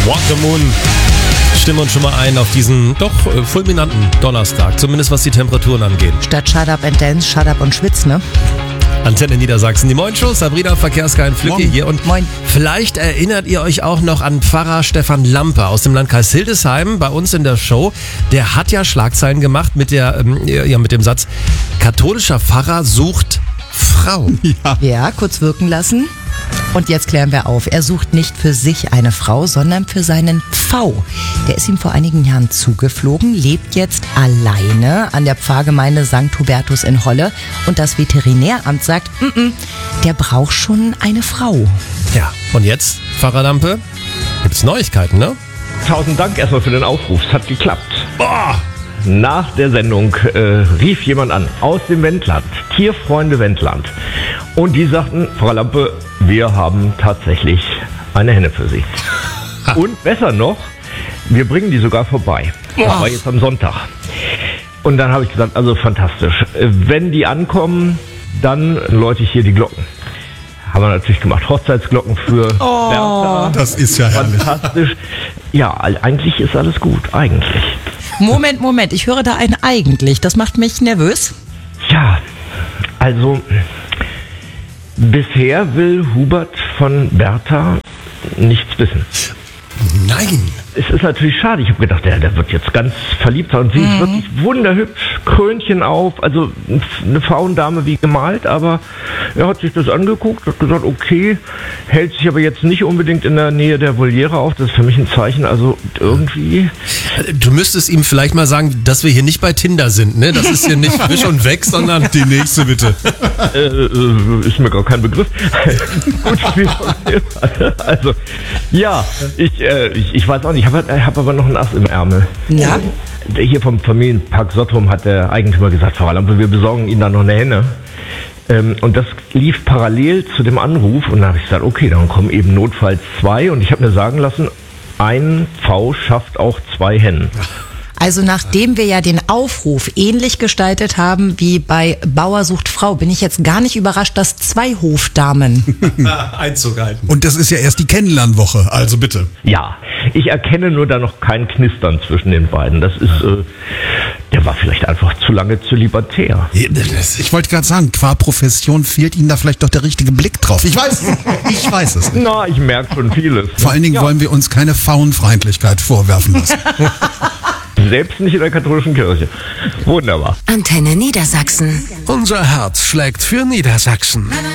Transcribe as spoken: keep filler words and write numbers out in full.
Walk the Moon. Stimmen uns schon mal ein auf diesen doch äh, fulminanten Donnerstag, zumindest was die Temperaturen angeht. Statt Shut Up and Dance, Shut Up und Schwitz, ne? Antenne Niedersachsen, die Moin-Show, Sabrina Verkehrskein Flücke hier. Und Moin. Vielleicht erinnert ihr euch auch noch an Pfarrer Stefan Lampe aus dem Landkreis Hildesheim bei uns in der Show. Der hat ja Schlagzeilen gemacht mit, der, ähm, ja, mit dem Satz, katholischer Pfarrer sucht Frau. Ja. ja, kurz wirken lassen. Und jetzt klären wir auf. Er sucht nicht für sich eine Frau, sondern für seinen Pfau. Der ist ihm vor einigen Jahren zugeflogen, lebt jetzt alleine an der Pfarrgemeinde Sankt Hubertus in Holle. Und das Veterinäramt sagt, m-m, der braucht schon eine Frau. Ja, und jetzt, Pfarrer Lampe, gibt's Neuigkeiten, ne? Tausend Dank erstmal für den Aufruf. Es hat geklappt. Boah! Nach der Sendung äh, rief jemand an aus dem Wendland, Tierfreunde Wendland. Und die sagten, Frau Lampe, wir haben tatsächlich eine Henne für Sie. Und besser noch, wir bringen die sogar vorbei. Das war jetzt am Sonntag. Und dann habe ich gesagt, also fantastisch. Wenn die ankommen, dann läute ich hier die Glocken. Haben wir natürlich gemacht, Hochzeitsglocken für Oh, Bertha. Das ist ja herrlich. Fantastisch. Ja, eigentlich ist alles gut, eigentlich. Moment, Moment, ich höre da ein eigentlich. Das macht mich nervös. Ja, also bisher will Hubert von Bertha nichts wissen. Nein! Es ist natürlich schade. Ich habe gedacht, der, der wird jetzt ganz verliebt sein. Und sie ist wirklich wunderhübsch, Krönchen auf, also eine Frauendame wie gemalt. Aber er hat sich das angeguckt, hat gesagt, okay, hält sich aber jetzt nicht unbedingt in der Nähe der Voliere auf. Das ist für mich ein Zeichen, also irgendwie... Du müsstest ihm vielleicht mal sagen, dass wir hier nicht bei Tinder sind, ne? Das ist hier nicht wisch und weg, sondern Die nächste bitte. Äh, äh, ist mir gar kein Begriff. Gut, wie also, ja, ich, äh, ich, ich weiß auch nicht, ich habe hab aber noch ein Ass im Ärmel. Ja? Der hier vom Familienpark Sottrum hat der Eigentümer gesagt, Frau Lampe, wir besorgen Ihnen da noch eine Henne. Ähm, und das lief parallel zu dem Anruf und dann habe ich gesagt, okay, dann kommen eben notfalls zwei und ich habe mir sagen lassen, ein Pfau schafft auch zwei Hennen. Also nachdem wir ja den Aufruf ähnlich gestaltet haben wie bei Bauer sucht Frau, bin ich jetzt gar nicht überrascht, dass zwei Hofdamen... Einzug halten. Und das ist ja erst die Kennenlernwoche, also bitte. Ja, ich erkenne nur da noch kein Knistern zwischen den beiden. Das ist, äh, der war vielleicht einfach zu lange zölibatär. Ich wollte gerade sagen, qua Profession fehlt Ihnen da vielleicht doch der richtige Blick drauf. Ich weiß es. Ich weiß es nicht. Na, ich merke schon vieles. Vor allen Dingen Ja. wollen wir uns keine Frauenfeindlichkeit vorwerfen lassen. Selbst nicht in der katholischen Kirche. Wunderbar. Antenne Niedersachsen. Unser Herz schlägt für Niedersachsen.